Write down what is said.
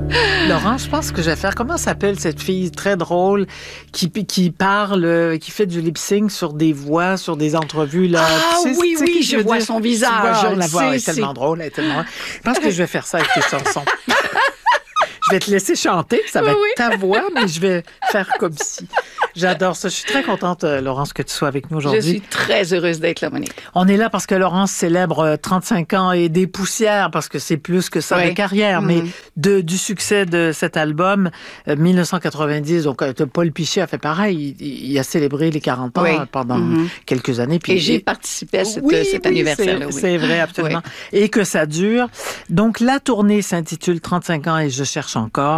Laurent, je pense que je vais faire... Comment s'appelle cette fille très drôle qui parle, qui fait du lip-sync sur des voix, sur des entrevues? Là. Ah Tu sais, oui, tu sais qui je vois son visage. Je la vois, elle est tellement drôle, elle est tellement... Je pense que je vais faire ça avec tes chansons. Je vais te laisser chanter, ça va être ta voix, mais je vais faire comme si. J'adore ça. Je suis très contente, Laurence, que tu sois avec nous aujourd'hui. Je suis très heureuse d'être là, Monique. On est là parce que Laurence célèbre 35 ans et des poussières, parce que c'est plus que ça de carrière, mais du succès de cet album, 1990. Donc, Paul Pichet a fait pareil. Il a célébré les 40 ans pendant quelques années. Puis, et j'ai participé à cet anniversaire-là. C'est vrai, absolument. Et que ça dure. Donc, la tournée s'intitule 35 ans et je cherche encore.